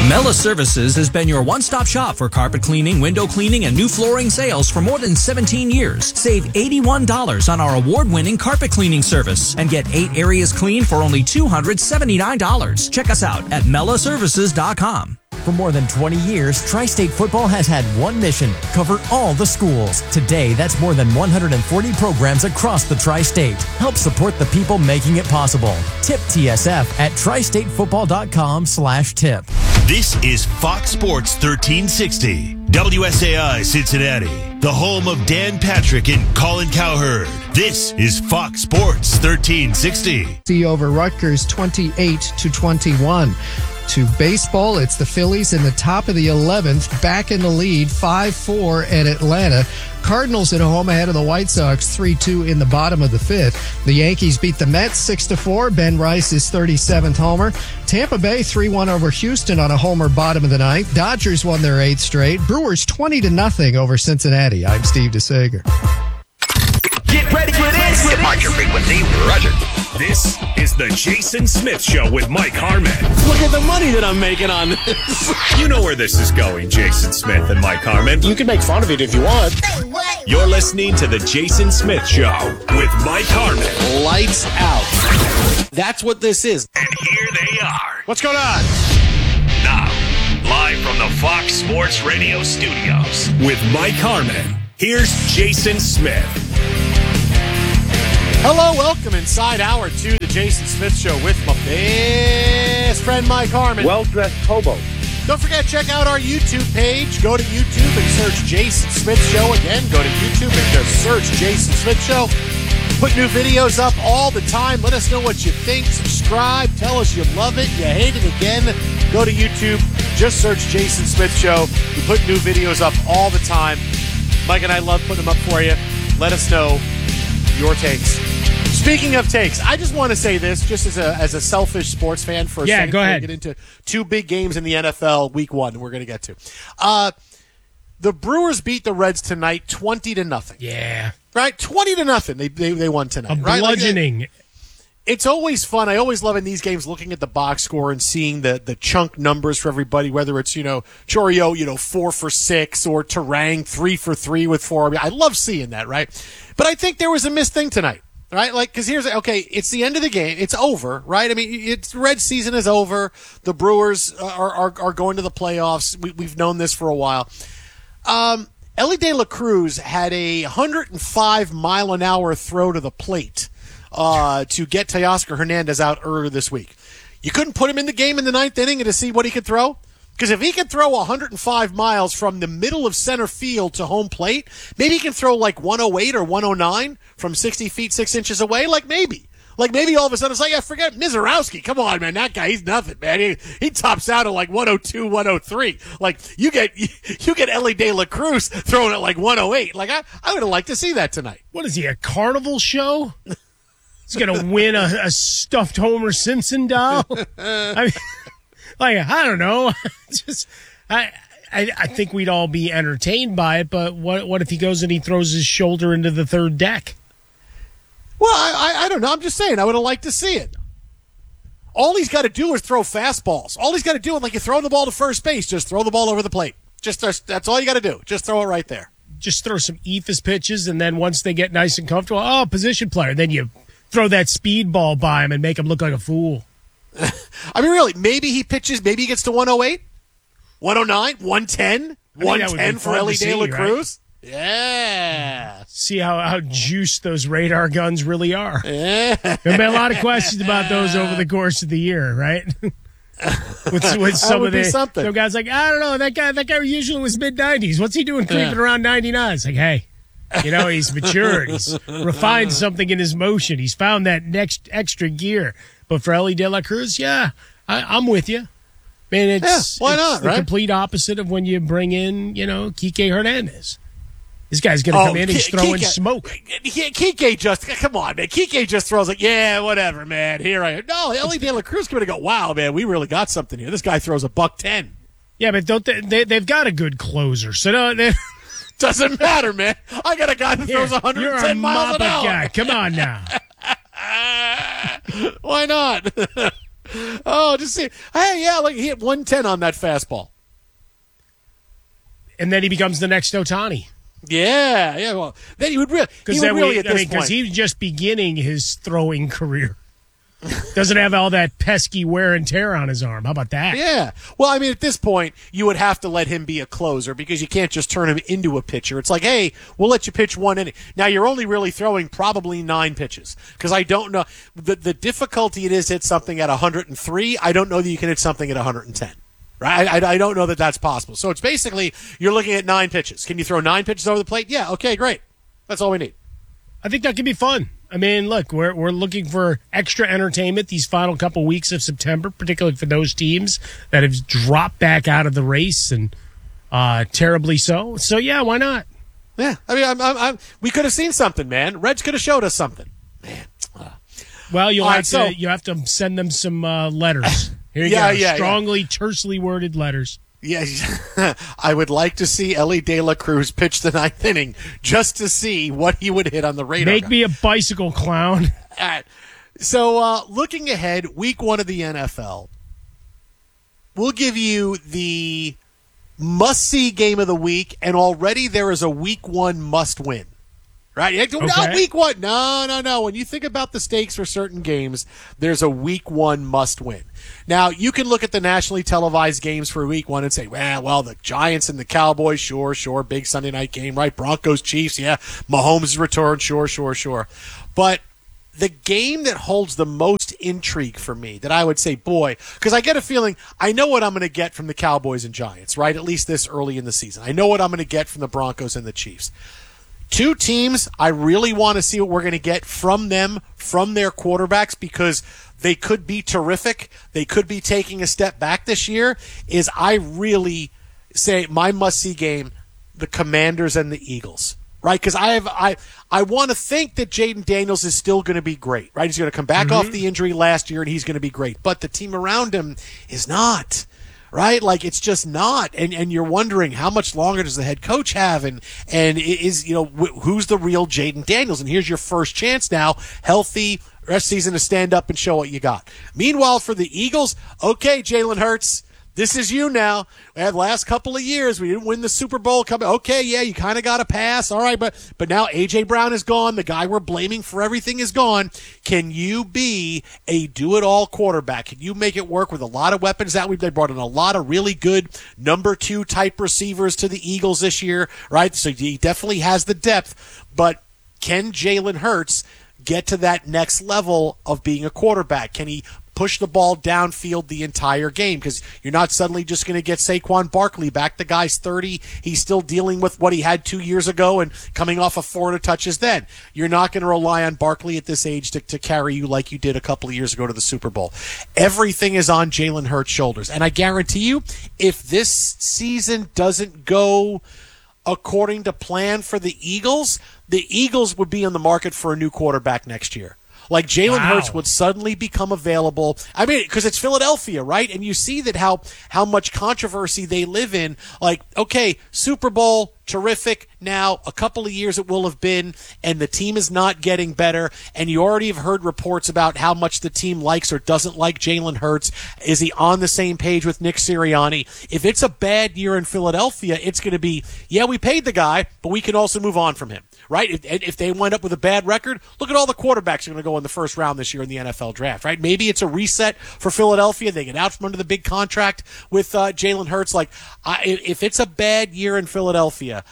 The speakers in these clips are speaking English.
Mela Services has been your one-stop shop for carpet cleaning, window cleaning, and new flooring sales for more than 17 years. Save $81 on our award-winning carpet cleaning service and get 8 areas clean for only $279. Check us out at melaservices.com. For more than 20 years, Tri-State Football has had one mission: cover all the schools. Today, that's more than 140 programs across the Tri-State. Help support the people making it possible. Tip TSF at tristatefootball.com/tip. This is Fox Sports 1360, WSAI Cincinnati, the home of Dan Patrick and Colin Cowherd. This is Fox Sports 1360. Over Rutgers 28-21. To baseball, it's the Phillies in the top of the 11th, back in the lead, 5-4 at Atlanta. Cardinals at home ahead of the White Sox, 3-2 in the bottom of the 5th. The Yankees beat the Mets 6-4. Ben Rice's 37th homer. Tampa Bay 3-1 over Houston on a homer bottom of the 9th. Dodgers won their 8th straight. Brewers 20-0 over Cincinnati. I'm Steve DeSager. Get ready for this. Mark your frequency. Roger. This is the Jason Smith Show with Mike Harmon. Look at the money that I'm making on this. You know where this is going, Jason Smith and Mike Harmon. You can make fun of it if you want. You're listening to the Jason Smith Show with Mike Harmon. Lights out. That's what this is. And here they are. What's going on? Now, live from the Fox Sports Radio studios with Mike Harmon. Here's Jason Smith. Hello, welcome inside hour 2, the Jason Smith Show with my best friend Mike Harmon. Well-dressed hobo. Don't forget, check out our YouTube page. Go to YouTube and search Jason Smith Show. Again, go to YouTube and just search Jason Smith Show. Put new videos up all the time. Let us know what you think. Subscribe. Tell us you love it. You hate it again. Go to YouTube. Just search Jason Smith Show. We put new videos up all the time. Mike and I love putting them up for you. Let us know your takes. Speaking of takes, I just want to say this, just as a selfish sports fan for a second. Go ahead. Get into 2 big games in the NFL, Week 1. We're going to get to. The Brewers beat the Reds tonight, 20-0. Yeah, right, 20-0. They won tonight. A bludgeoning. Right? It's always fun. I always love in these games looking at the box score and seeing the chunk numbers for everybody. Whether it's Chourio 4 for 6 or Terang 3 for 3 with 4. I love seeing that. Right, but I think there was a missed thing tonight. Right, because it's the end of the game. It's over, right? I mean, Red season is over. The Brewers are going to the playoffs. We've known this for a while. Elly De La Cruz had a 105-mile-an-hour throw to the plate to get Teoscar Hernandez out earlier this week. You couldn't put him in the game in the 9th inning and to see what he could throw? Because if he can throw 105 miles from the middle of center field to home plate, maybe he can throw like 108 or 109 from 60 feet, 6 inches away. Maybe all of a sudden it's like, forget Mizorowski. Come on, man. That guy, he's nothing, man. He tops out at like 102, 103. You get Elly De La Cruz throwing at like 108. I would have liked to see that tonight. What is he, a carnival show? He's going to win a stuffed Homer Simpson doll? I don't know. I think we'd all be entertained by it, but what if he goes and he throws his shoulder into the third deck? Well, I don't know. I'm just saying I would have liked to see it. All he's got to do is throw fastballs. All he's got to do is you're throwing the ball to first base, just throw the ball over the plate. That's all you got to do. Just throw it right there. Just throw some eephus pitches, and then once they get nice and comfortable, position player. Then you throw that speed ball by him and make him look like a fool. I mean, really, maybe he pitches, maybe he gets to 108, 109, 110, 110 for Elly De La Cruz. Right? Yeah. See how juiced those radar guns really are. Yeah. There have been a lot of questions about those over the course of the year, right? with some of the some guys like, I don't know, that guy usually was mid-90s. What's he doing creeping around 99? It's like, hey, he's matured. He's refined something in his motion. He's found that next extra gear. But for Elly De La Cruz, I'm with you. Man, why not, the right? complete opposite of when you bring in, Kike Hernandez. This guy's going to come in, he's throwing smoke. Kike come on, man. Kike just throws whatever, man. Here I am. No, Elly De La Cruz going to go, wow, man, we really got something here. This guy throws $110. Yeah, but don't they've got a good closer. So doesn't matter, man. I got a guy that throws 110 miles an hour. Guy. Come on now. Why not? Oh, just see. Hey, yeah, like he hit 110 on that fastball. And then he becomes the next Ohtani. Yeah. Well, then he would really, because he's just beginning his throwing career. Doesn't have all that pesky wear and tear on his arm. How about that? Yeah. Well, I mean, at this point, you would have to let him be a closer because you can't just turn him into a pitcher. It's like, hey, we'll let you pitch 1 inning. Now, you're only really throwing probably 9 pitches because I don't know. The difficulty it is hit something at 103. I don't know that you can hit something at 110. Right? I don't know that that's possible. So it's basically you're looking at 9 pitches. Can you throw 9 pitches over the plate? Yeah. Okay, great. That's all we need. I think that could be fun. I mean, look, we're looking for extra entertainment these final couple weeks of September, particularly for those teams that have dropped back out of the race and terribly so. So yeah, why not? Yeah, I mean, we could have seen something, man. Reds could have showed us something, man. Well, you have to send them some letters. Here you go. Strongly, tersely worded letters. Yeah, I would like to see Ellie De La Cruz pitch the 9th inning just to see what he would hit on the radar. Make me a bicycle clown. All right. So, looking ahead, week 1 of the NFL, we'll give you the must-see game of the week, and already there is a week 1 must-win. Right? Okay. Not week 1. No. When you think about the stakes for certain games, there's a week 1 must win. Now, you can look at the nationally televised games for week 1 and say, well, the Giants and the Cowboys, sure, big Sunday night game, right? Broncos, Chiefs, yeah. Mahomes' return, sure. But the game that holds the most intrigue for me, that I would say, boy, because I get a feeling, I know what I'm going to get from the Cowboys and Giants, right? At least this early in the season. I know what I'm going to get from the Broncos and the Chiefs. 2 teams, I really want to see what we're going to get from them, from their quarterbacks, because they could be terrific. They could be taking a step back this year. Is I really say my must-see game, the Commanders and the Eagles, right? Because I want to think that Jaden Daniels is still going to be great, right? He's going to come back off the injury last year, and he's going to be great. But the team around him is not. Right? Like, it's just not. And you're wondering how much longer does the head coach have? And is, who's the real Jaden Daniels? And here's your first chance now, healthy, rest season to stand up and show what you got. Meanwhile, for the Eagles, okay, Jalen Hurts, this is you now. We had the last couple of years. We didn't win the Super Bowl. Okay, yeah, you kind of got to pass. All right, but now A.J. Brown is gone. The guy we're blaming for everything is gone. Can you be a do-it-all quarterback? Can you make it work with a lot of weapons that they brought in a lot of really good number 2 type receivers to the Eagles this year, right? So he definitely has the depth, but can Jalen Hurts get to that next level of being a quarterback? Can he push the ball downfield the entire game? Because you're not suddenly just going to get Saquon Barkley back. The guy's 30. He's still dealing with what he had 2 years ago and coming off of 400 touches then. You're not going to rely on Barkley at this age to carry you like you did a couple of years ago to the Super Bowl. Everything is on Jalen Hurts' shoulders. And I guarantee you, if this season doesn't go according to plan for the Eagles would be on the market for a new quarterback next year. Like, Jalen Hurts would suddenly become available. I mean, because it's Philadelphia, right? And you see that how much controversy they live in. Like, okay, Super Bowl, terrific. Now, a couple of years it will have been, and the team is not getting better. And you already have heard reports about how much the team likes or doesn't like Jalen Hurts. Is he on the same page with Nick Sirianni? If it's a bad year in Philadelphia, it's going to be, yeah, we paid the guy, but we can also move on from him. Right? If they wind up with a bad record, look at all the quarterbacks who are going to go in the first round this year in the NFL draft, right? Maybe it's a reset for Philadelphia. They get out from under the big contract with Jalen Hurts. Like, if it's a bad year in Philadelphia,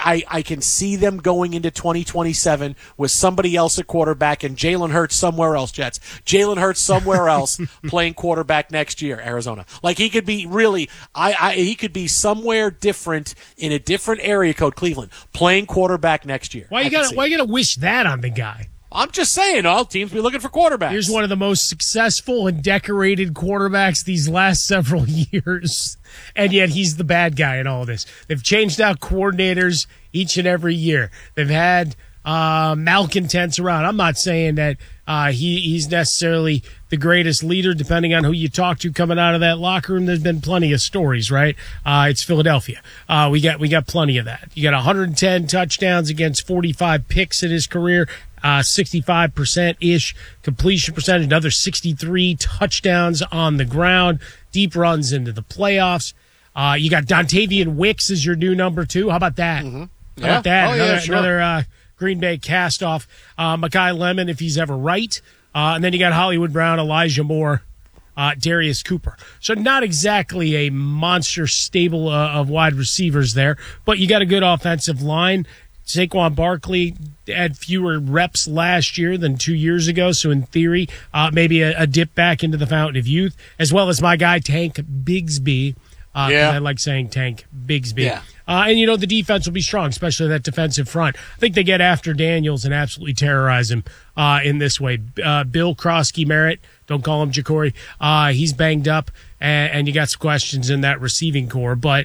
I can see them going into 2027 with somebody else at quarterback and Jalen Hurts somewhere else, Jets. Jalen Hurts somewhere else playing quarterback next year, Arizona. Like, he could be really, he could be somewhere different in a different area code, Cleveland, playing quarterback next year. Why you gotta wish that on the guy? I'm just saying, all teams be looking for quarterbacks. Here's one of the most successful and decorated quarterbacks these last several years, and yet he's the bad guy in all this. They've changed out coordinators each and every year. They've had malcontents around. I'm not saying that he's necessarily the greatest leader, depending on who you talk to coming out of that locker room. There's been plenty of stories, right? It's Philadelphia. We got plenty of that. You got 110 touchdowns against 45 picks in his career. 65%-ish completion percentage, another 63 touchdowns on the ground, deep runs into the playoffs. You got Dontavian Wicks as your new number 2. How about that? Mm-hmm. How about that? Sure. Another Green Bay cast-off. Mekhi Lemon, if he's ever right. And then you got Hollywood Brown, Elijah Moore, Darius Cooper. So not exactly a monster stable of wide receivers there, but you got a good offensive line. Saquon Barkley had fewer reps last year than 2 years ago, so in theory, maybe a dip back into the fountain of youth, as well as my guy Tank Bigsby. I like saying Tank Bigsby. Yeah. And, the defense will be strong, especially that defensive front. I think they get after Daniels and absolutely terrorize him in this way. Bill Krosky-Merritt, don't call him Jacory, he's banged up, and you got some questions in that receiving core. But,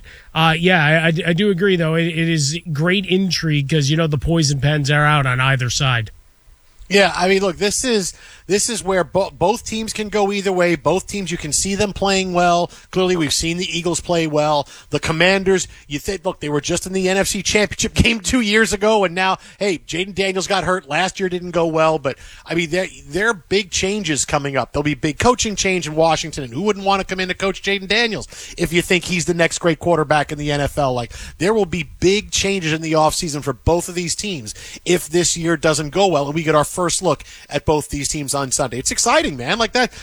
I do agree, though. It is great intrigue because, the poison pens are out on either side. Yeah, I mean, look, this is where both teams can go either way. Both teams, you can see them playing well. Clearly, we've seen the Eagles play well. The Commanders, you think, look, they were just in the NFC Championship game 2 years ago, and now, hey, Jaden Daniels got hurt. Last year didn't go well, but, I mean, there are big changes coming up. There'll be big coaching change in Washington, and who wouldn't want to come in to coach Jaden Daniels if you think he's the next great quarterback in the NFL? Like, there will be big changes in the offseason for both of these teams if this year doesn't go well, and we get our first look at both these teams on Sunday. It's exciting, man. We got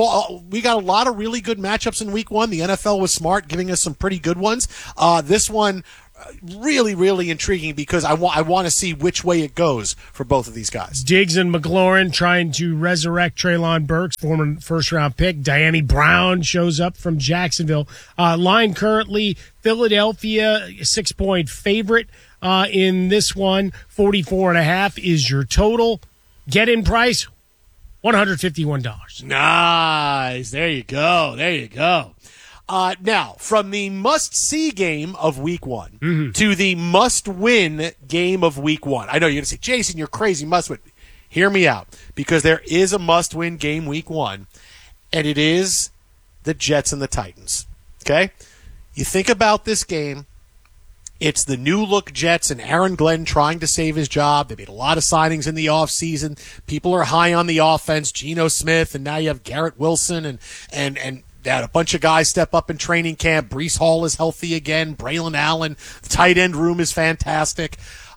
a lot of really good matchups in week 1. The NFL was smart, giving us some pretty good ones. This one, really, really intriguing because I want to see which way it goes for both of these guys. Diggs and McLaurin trying to resurrect Treylon Burks, former first-round pick. Diami Brown shows up from Jacksonville. Line currently, Philadelphia, 6-point favorite in this one. 44.5 is your total. Get in price, $151. Nice. There you go. Now, from the must-see game of Week 1 to the must-win game of Week 1. I know you're going to say, Jason, you're crazy, must-win. Hear me out, because there is a must-win game Week 1, and it is the Jets and the Titans. Okay? You think about this game. It's the new-look Jets and Aaron Glenn trying to save his job. They made a lot of signings in the offseason. People are high on the offense. Geno Smith, and now you have Garrett Wilson, and they had a bunch of guys step up in training camp. Breece Hall is healthy again. Braylon Allen. The tight end room is fantastic.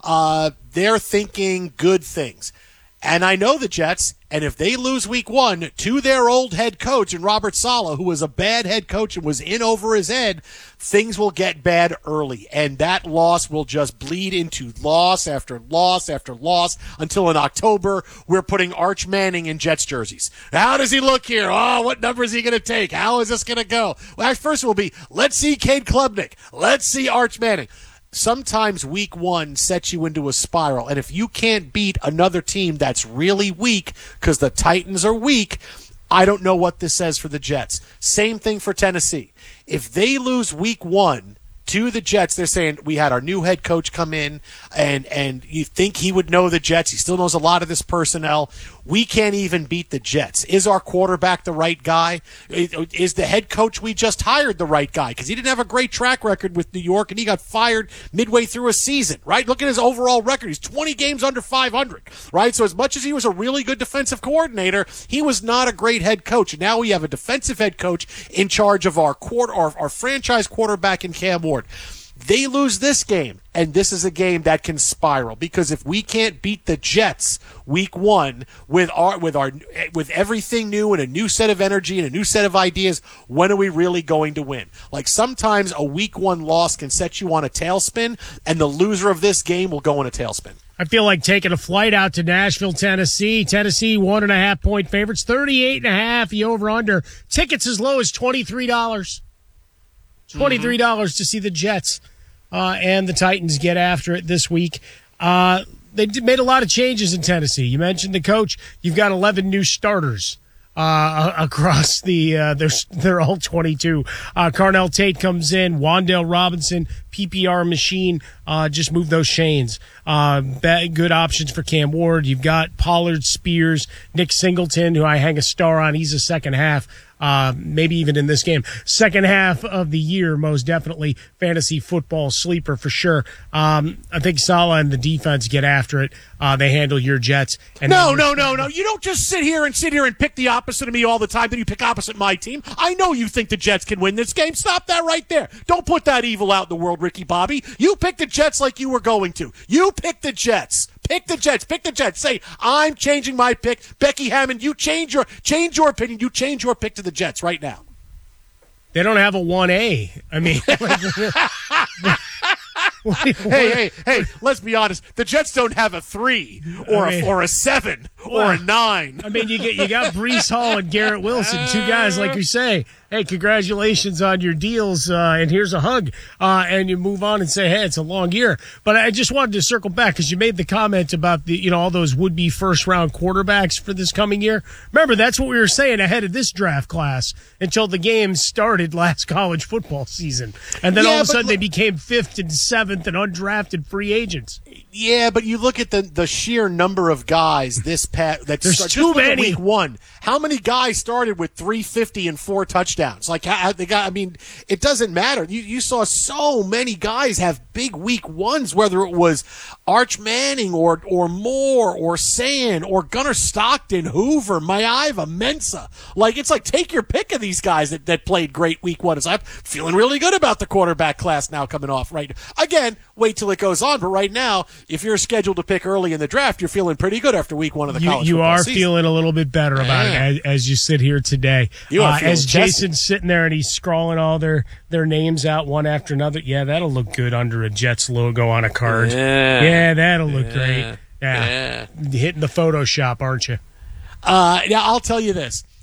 They're thinking good things. And I know the Jets, and if they lose Week 1 to their old head coach and Robert Saleh, who was a bad head coach and was in over his head, things will get bad early. And that loss will just bleed into loss after loss after loss until in October we're putting Arch Manning in Jets jerseys. How does he look here? Oh, what number is he going to take? How is this going to go? Well, first it will be, let's see Cade Klubnik. Let's see Arch Manning. Sometimes Week 1 sets you into a spiral, and if you can't beat another team that's really weak because the Titans are weak, I don't know what this says for the Jets. Same thing for Tennessee. If they lose Week 1 to the Jets, they're saying, we had our new head coach come in, and you think he would know the Jets. He still knows a lot of this personnel. We can't even beat the Jets. Is our quarterback the right guy? Is the head coach we just hired the right guy? Because he didn't have a great track record with New York, and he got fired midway through a season, right? Look at his overall record. He's 20 games under 500, right? So as much as he was a really good defensive coordinator, he was not a great head coach. And now we have a defensive head coach in charge of our franchise quarterback in Cam Ward. They lose this game, and this is a game that can spiral, because if we can't beat the Jets Week 1 with everything new and a new set of energy and a new set of ideas, when are we really going to win? Like, sometimes a Week 1 loss can set you on a tailspin, and the loser of this game will go on a tailspin. I feel like taking a flight out to Nashville, Tennessee. Tennessee 1.5-point favorites, 38.5. The over/under. Tickets as low as $23. $23 to see the Jets and the Titans get after it this week. They made a lot of changes in Tennessee. You mentioned the coach. You've got 11 new starters across they're all 22. Carnell Tate comes in. Wan'Dale Robinson, PPR machine, just move those chains. Good options for Cam Ward. You've got Pollard, Spears, Nick Singleton, who I hang a star on. He's a second half maybe even in this game. Second half of the year, most definitely fantasy football sleeper for sure. I think Saleh and the defense get after it. They handle your Jets. And No. You don't just sit here and pick the opposite of me all the time. Then you pick opposite my team. I know you think the Jets can win this game. Stop that right there. Don't put that evil out in the world, Ricky Bobby. You pick the Jets like you were going to. You pick the Jets. Pick the Jets. Pick the Jets. Say, I'm changing my pick. Becky Hammond, you change your opinion. You change your pick to the Jets right now. They don't have a 1A. I mean, hey, let's be honest. The Jets don't have a 3 or a 7 or a 9. I mean, you got Breece Hall and Garrett Wilson, two guys, like you say, hey, congratulations on your deals, and here's a hug, and you move on and say, hey, it's a long year. But I just wanted to circle back because you made the comment about all those would-be first-round quarterbacks for this coming year. Remember, that's what we were saying ahead of this draft class until the games started last college football season. And then all of a sudden they became 5th and 7th and undrafted free agents. Yeah, but you look at the sheer number of guys there's too many. Week 1. How many guys started with 350 and 4 touchdowns? Like it doesn't matter. You saw so many guys have big week 1s, whether it was Arch Manning or Moore or Sand or Gunnar Stockton, Hoover, Maiava, Mensah. It's like take your pick of these guys that played great week 1. I'm feeling really good about the quarterback class now coming off. Right again, wait till it goes on. But right now, if you're scheduled to pick early in the draft, you're feeling pretty good after week 1 of the college football season. You are feeling a little bit better about it as you sit here today. You are as Jason's sitting there and he's scrawling all their names out one after another. Yeah, that'll look good under a Jets logo on a card. Yeah, that'll look great. Yeah. Hitting the Photoshop, aren't you? Now, I'll tell you this.